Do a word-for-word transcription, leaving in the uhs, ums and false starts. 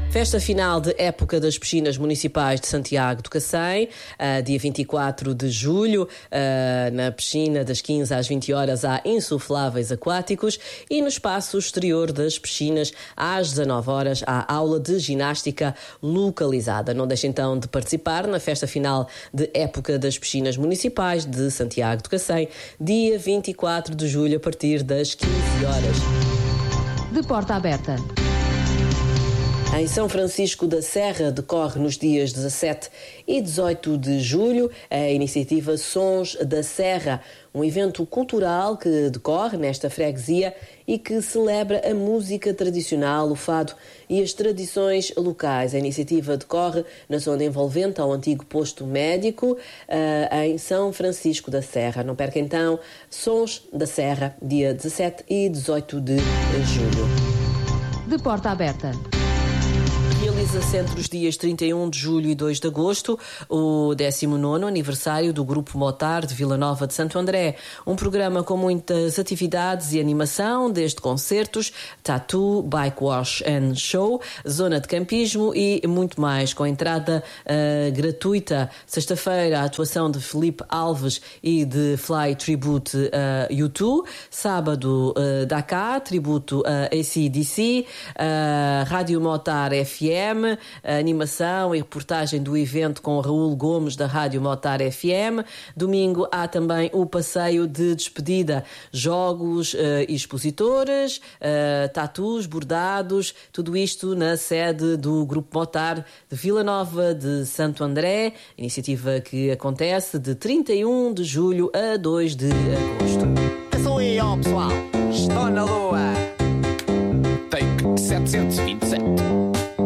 Festa final de época das piscinas municipais de Santiago do Cacém, uh, dia vinte e quatro de julho, uh, na piscina das quinze às vinte horas há insufláveis aquáticos e no espaço exterior das piscinas às dezanove horas há aula de ginástica localizada. Não deixe então de participar na festa final de época das piscinas municipais de Santiago do Cacém, dia vinte e quatro de julho a partir das quinze horas. De porta aberta. Em São Francisco da Serra decorre nos dias dezassete e dezoito de julho a iniciativa Sons da Serra, um evento cultural que decorre nesta freguesia e que celebra a música tradicional, o fado e as tradições locais. A iniciativa decorre na zona envolvente ao antigo posto médico, uh, em São Francisco da Serra. Não perca então Sons da Serra, dia dezassete e dezoito de julho. De porta aberta. Realiza-se entre os dias trinta e um de julho e dois de agosto o décimo nono aniversário do Grupo Motar de Vila Nova de Santo André. Um programa com muitas atividades e animação, desde concertos, tattoo, bike wash and show, zona de campismo e muito mais, com entrada uh, gratuita. Sexta-feira, a atuação de Felipe Alves e de Fly Tribute uh, U dois. Sábado, uh, Dakar, tributo a A C D C, uh, Rádio Motar F M, a animação e reportagem do evento com Raul Gomes da Rádio Motar F M. Domingo há também o passeio de despedida, jogos uh, e expositores, uh, tatus, bordados, tudo isto na sede do Grupo Motar de Vila Nova de Santo André, iniciativa que acontece de trinta e um de julho a dois de agosto. Eu sou eu, pessoal. Estou na lua. Take setecentos e vinte e sete.